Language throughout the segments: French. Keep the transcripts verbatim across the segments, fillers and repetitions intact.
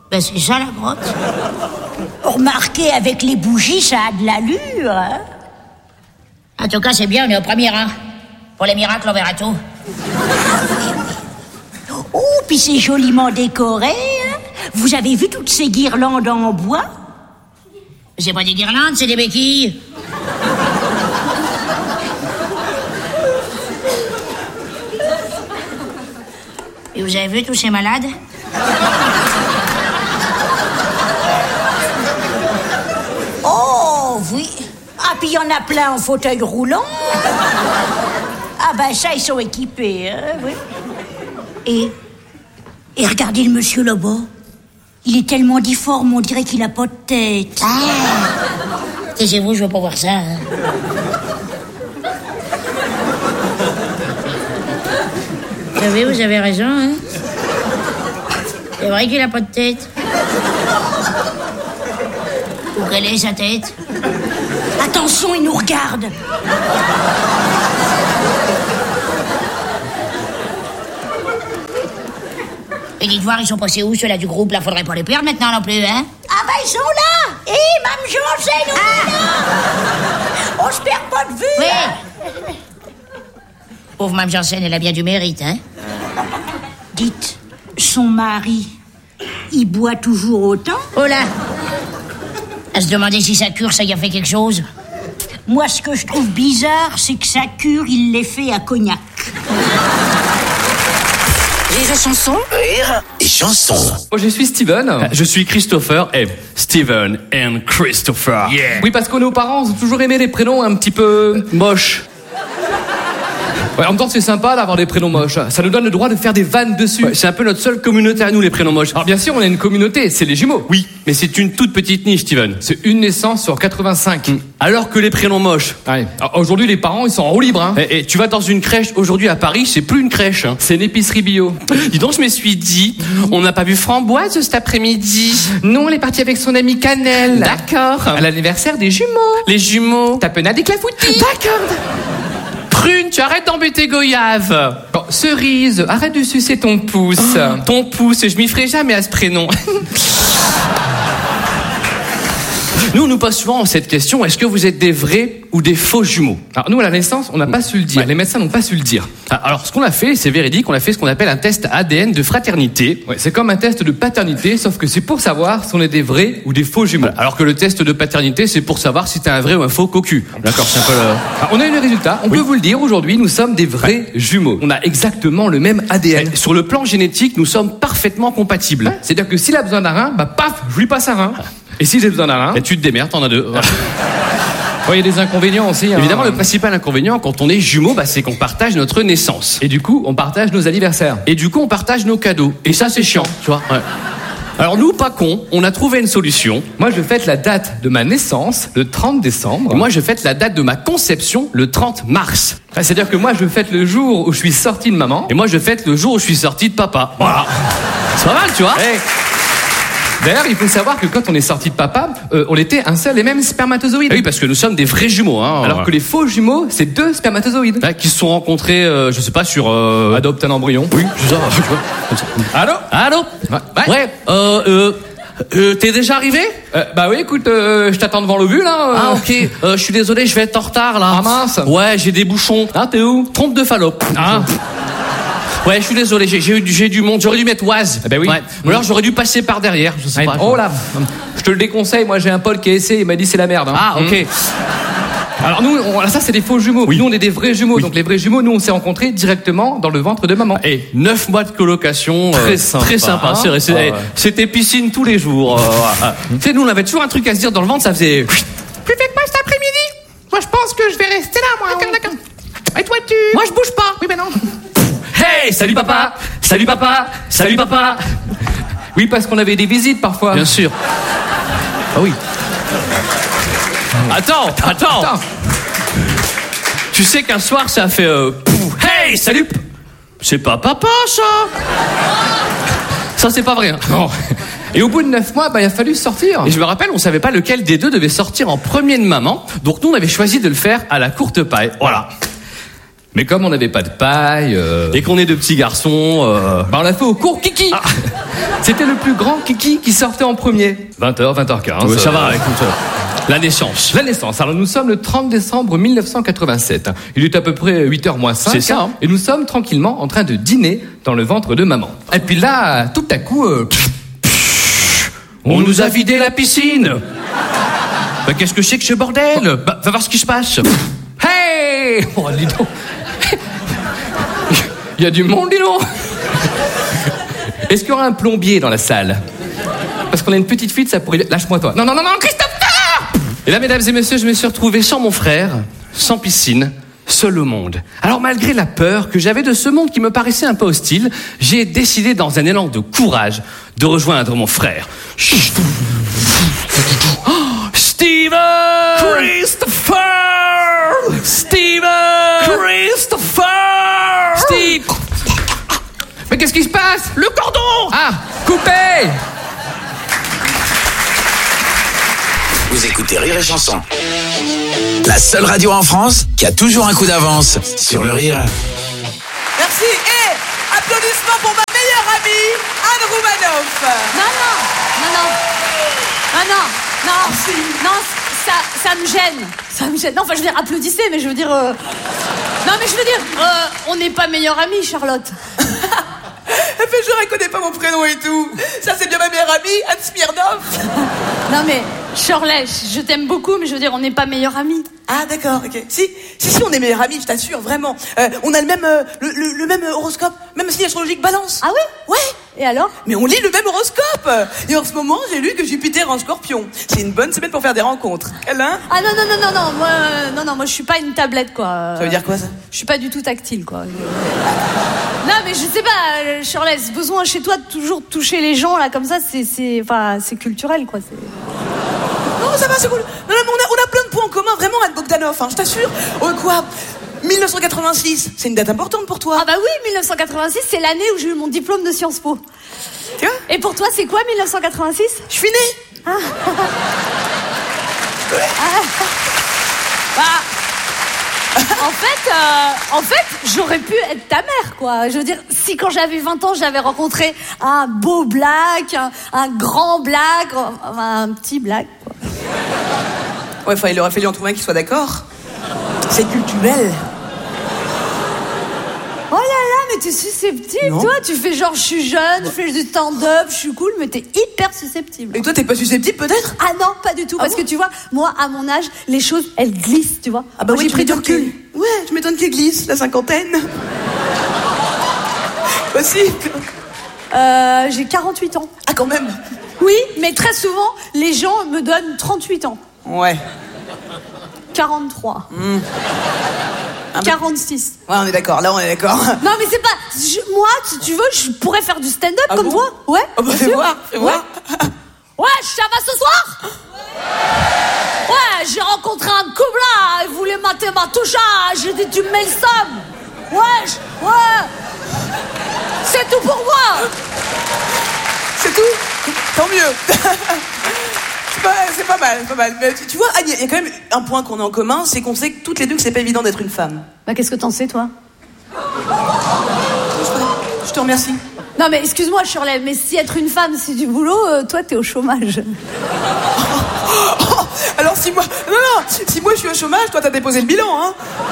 Ben c'est ça la grotte. Remarquez, avec les bougies, ça a de l'allure, hein. En tout cas, c'est bien, on est au premier rang. Pour les miracles, on verra tout. Oh, puis c'est joliment décoré, hein. Vous avez vu toutes ces guirlandes en bois? C'est pas des guirlandes, c'est des béquilles. Et vous avez vu tous ces malades? Oh, oui. Ah, puis il y en a plein en fauteuil roulant. Ah, ben ça, ils sont équipés, hein, oui. Et... Et regardez le monsieur là-bas. Il est tellement difforme, on dirait qu'il a pas de tête. Ah! Taisez-vous, je veux pas voir ça. Hein. Vous savez, vous avez raison, hein. C'est vrai qu'il a pas de tête. Où quelle est sa tête? Attention, il nous regarde. Et dites voir, ils sont passés où, ceux-là du groupe, là? Faudrait pas les perdre maintenant non plus, hein? Ah ben, ils sont là. Hé, hey, Mme Janssen, on est là. On se perd pas de vue. Oui. Hein. Pauvre Mme Janssen, elle a bien du mérite, hein? Dites, son mari, il boit toujours autant? Oh là! À se demander si sa cure, ça y a fait quelque chose. Moi, ce que je trouve bizarre, c'est que sa cure, il l'ait fait à Cognac. Rire et chanson. Rire et chanson. Moi, je suis Steven. Je suis Christopher et Steven and Christopher. Yeah. Oui, parce que nos parents ont toujours aimé les prénoms un petit peu moches. Ouais, en même temps, c'est sympa d'avoir des prénoms moches. Ça nous donne le droit de faire des vannes dessus. Ouais, c'est un peu notre seule communauté à nous, les prénoms moches. Alors bien sûr, on a une communauté, c'est les jumeaux. Oui, mais c'est une toute petite niche, Steven. C'est une naissance sur quatre-vingt-cinq. Mmh. Alors que les prénoms moches. Ouais. Alors, aujourd'hui, les parents, ils sont en roue libre. Hein. Et, et tu vas dans une crèche aujourd'hui à Paris, c'est plus une crèche. Hein. C'est une épicerie bio. Dis donc, je me suis dit, on n'a pas vu Framboise cet après-midi. Non, elle est partie avec son amie Cannelle. D'accord. À l'anniversaire des jumeaux. Les jumeaux. Tapenade et Clafoutis. D'accord. Prune, tu arrêtes d'embêter Goyave. Bon, Cerise, arrête de sucer ton pouce. Oh, ton pouce, je m'y ferai jamais à ce prénom. Nous, on nous pose souvent cette question, est-ce que vous êtes des vrais ou des faux jumeaux? Alors nous, à la naissance, on n'a pas su le dire. Ouais. Les médecins n'ont pas su le dire. Alors, ce qu'on a fait, c'est véridique, on a fait ce qu'on appelle un test A D N de fraternité. Ouais, c'est comme un test de paternité, sauf que c'est pour savoir si on est des vrais ou des faux jumeaux. Voilà. Alors que le test de paternité, c'est pour savoir si t'es un vrai ou un faux cocu. D'accord, c'est un peu le... Alors, on a eu les résultats, on Oui. peut vous le dire, aujourd'hui, nous sommes des vrais Ouais. jumeaux. On a exactement le même A D N. Et sur le plan génétique, nous sommes parfaitement compatibles. Ouais, c'est-à-dire que s'il a besoin d'un rein, bah paf, je lui passe un rein. Et si j'ai besoin d'un rein... Et tu te démerdes, t'en as deux. Voilà. Il y a des inconvénients aussi. Hein. Évidemment, le principal inconvénient quand on est jumeaux, bah, c'est qu'on partage notre naissance. Et du coup, on partage nos anniversaires. Et du coup, on partage nos cadeaux. Et ça, c'est chiant, tu vois. Ouais. Alors nous, pas cons, on a trouvé une solution. Moi, je fête la date de ma naissance, le trente décembre. Et moi, je fête la date de ma conception, le trente mars. Enfin, c'est-à-dire que moi, je fête le jour où je suis sorti de maman. Et moi, je fête le jour où je suis sorti de papa. Voilà. C'est pas mal, tu vois. Hey. D'ailleurs, il faut savoir que quand on est sorti de papa, euh, on était un seul et même spermatozoïde. Et oui, parce que nous sommes des vrais jumeaux. Hein, Alors que les faux jumeaux, c'est deux spermatozoïdes. Là, qui se sont rencontrés, euh, je sais pas, sur... Euh... Adopte un embryon. Oui, c'est ça. Comme ça. Allô? Allô? Ouais. Ouais, euh... euh... Euh, t'es déjà arrivé? euh, Bah oui, écoute, euh, je t'attends devant le but, là. Euh... Ah, ok. Euh, je suis désolé, je vais être en retard, là. Ah, mince. Ouais, j'ai des bouchons. Ah, t'es où? Trompe de Fallope. Ah. Ouais, je suis désolé, j'ai, j'ai, eu, j'ai du monde. J'aurais dû mettre Oise. Eh ben oui. Ouais. Ou alors j'aurais dû passer par derrière, je sais Ouais. pas. Oh là. Je te le déconseille, moi j'ai un pote qui a essayé, il m'a dit c'est la merde. Hein. Ah, ok. Mmh. Alors nous, on, ça c'est des faux jumeaux. Oui. Nous on est des vrais jumeaux. Oui. Donc les vrais jumeaux, nous on s'est rencontrés directement dans le ventre de maman. Et neuf mois de colocation. Très euh, sympa. Très sympa, c'est vrai. C'est- Ah ouais. C'était piscine tous les jours. Euh, euh. Tu sais, nous on avait toujours un truc à se dire dans le ventre, ça faisait... Tu fais quoi cet après-midi? Moi, je pense que je vais rester là, moi. D'accord, d'accord. Et toi, tu... Moi, je bouge pas. Oui, mais non. Hey, salut papa. Salut papa. Salut papa. Oui, parce qu'on avait des visites parfois. Bien sûr. Ah oui. Attends, attends. Attends. Tu sais qu'un soir ça a fait... Euh, pouf, hey, salut. p- C'est pas papa, ça. Ça c'est pas vrai. Hein. Non. Et au bout de neuf mois, bah il a fallu sortir. Et je me rappelle, on savait pas lequel des deux devait sortir en premier de maman. Donc nous, on avait choisi de le faire à la courte paille. Voilà. Mais comme on n'avait pas de paille... Euh... Et qu'on est de petits garçons... Euh... Bah on l'a fait au cours Kiki. Ah. C'était le plus grand Kiki qui sortait en premier. vingt heures, vingt heures quinze. Ouais, ça va, écoute... Euh... La naissance. La naissance. Alors nous sommes le trente décembre mille neuf cent quatre-vingt-sept. Il est à peu près huit heures moins cinq. C'est ça. Hein. Et nous sommes tranquillement en train de dîner dans le ventre de maman. Et puis là, tout à coup... Euh... On, On nous a vidé la piscine. Bah qu'est-ce que c'est que ce bordel? Bah va voir ce qui se passe. Hey! Oh, dis donc. Il y a du monde, dis donc. Est-ce qu'il y aura un plombier dans la salle? Parce qu'on a une petite fille, ça pourrait... Lâche-moi toi. Non, non, non, non, Christophe! Et là, mesdames et messieurs, je me suis retrouvé sans mon frère, sans piscine, seul au monde. Alors, malgré la peur que j'avais de ce monde qui me paraissait un peu hostile, j'ai décidé, dans un élan de courage, de rejoindre mon frère. Oh, Steven! Christopher! Steven! Christopher! Steve! Mais qu'est-ce qui se passe? Le cordon! Ah! Coupé! Vous écoutez Rire et Chanson. La seule radio en France qui a toujours un coup d'avance sur le rire. Merci et applaudissements pour ma meilleure amie, Anne Roumanoff. Non, non, non, non, non, non, non, Merci. non, ça, ça me gêne, ça me gêne. Non, enfin, je veux dire, applaudissez, mais je veux dire, euh... non, mais je veux dire, euh, on n'est pas meilleure amie, Charlotte. Elle fait genre, elle connaît pas mon prénom et tout. Ça, c'est bien ma meilleure amie, Anne Smirnoff. Non, mais Shirley, je t'aime beaucoup, mais je veux dire, on n'est pas meilleure amie. Ah, d'accord, ok. Si, si, si, on est meilleure amie, je t'assure, vraiment. Euh, on a le même, euh, le, le, le même horoscope, même signe astrologique, Balance. Ah oui? Ouais. Et alors? Mais on lit le même horoscope. Et en ce moment, j'ai lu que Jupiter en Scorpion. C'est une bonne semaine pour faire des rencontres. Elle, hein? Ah non, non, non, non, non, moi, euh, non, non, moi, je suis pas une tablette, quoi. Ça veut dire quoi, ça? Je suis pas du tout tactile, quoi. Non, mais je sais pas, euh, Shirley, ce besoin chez toi de toujours toucher les gens, là, comme ça, c'est, c'est, enfin, c'est culturel, quoi. C'est... Non, ça va, c'est cool. Non, non, mais on a, on a plein de points en commun, vraiment, Anne Bogdanov, hein, je t'assure. Oh, quoi? mille neuf cent quatre-vingt-six, c'est une date importante pour toi. Ah bah oui, mille neuf cent quatre-vingt-six, c'est l'année où j'ai eu mon diplôme de Sciences Po. Tu vois? Et pour toi, c'est quoi, mille neuf cent quatre-vingt-six? Je suis née. Ah. Ouais. Ah. Bah, en fait, euh, en fait, j'aurais pu être ta mère, quoi. Je veux dire, si quand j'avais vingt ans, j'avais rencontré un beau black, un, un grand black, enfin, un petit black, quoi. Ouais, enfin, il aurait fallu en trouver un qui soit d'accord. C'est culturel. Oh là là, mais t'es susceptible, Non. toi. Tu fais genre, je suis jeune, je fais du stand-up, je suis cool, mais t'es hyper susceptible. Et toi, t'es pas susceptible, peut-être? Ah non, pas du tout, Ah parce bon que tu vois, moi, à mon âge, les choses, elles glissent, tu vois. Ah bah Moi, oui, j'ai tu pris du m'étonnes recul. que- Ouais, tu m'étonnes qu'elle glisse, la cinquantaine. Aussi. Euh, j'ai quarante-huit ans. Ah, quand même. Oui, mais très souvent, les gens me donnent trente-huit ans. Ouais. quarante-trois. Mmh. Un peu- quarante-six. Ouais, on est d'accord, là, on est d'accord. Non, mais c'est pas... je- moi, si tu veux, je pourrais faire du stand-up Ah comme bon? toi. Ouais, Oh, bah, bien fais sûr. voir, fais voir. Ouais, ça va ce soir? Ouais, j'ai rencontré un couple là, il voulait mater ma toucha, j'ai dit tu me mets le somme. Ouais, je- ouais. C'est tout pour moi. C'est tout? Tant mieux. C'est pas, c'est pas mal, c'est pas mal. Mais tu, tu vois, Anne, il y a quand même un point qu'on a en commun, c'est qu'on sait que toutes les deux que c'est pas évident d'être une femme. Bah qu'est-ce que t'en sais, toi? Je te remercie. Non mais excuse-moi Shirley, mais si être une femme c'est du boulot, euh, toi t'es au chômage. Oh, alors si moi... Non, non, si moi je suis au chômage, toi t'as déposé le bilan, hein.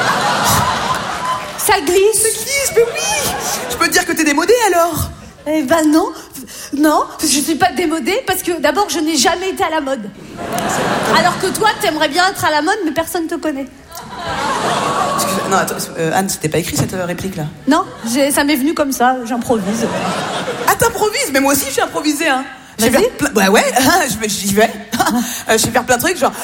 Ça glisse. Ça glisse, mais oui. Je peux te dire que t'es démodée, alors. Eh ben non, non, je suis pas démodée parce que d'abord je n'ai jamais été à la mode. Alors que toi t'aimerais bien être à la mode mais personne te connaît. Excuse- Non, attends, euh, Anne, c'était pas écrit cette euh, réplique-là. Non, j'ai- ça m'est venu comme ça, j'improvise. Ah, t'improvises, mais moi aussi je suis improvisée, hein. Je vais Vas-y. faire plein... Bah ouais, je vais- j'y vais. Euh, je vais faire plein de trucs, genre...